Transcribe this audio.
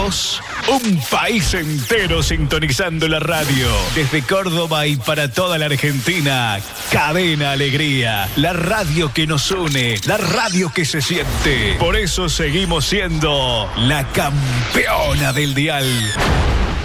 vos, un país entero sintonizando la radio. Desde Córdoba y para toda la Argentina, Cadena Alegría. La radio que nos une, la radio que se siente. Por eso seguimos siendo la campeona del dial.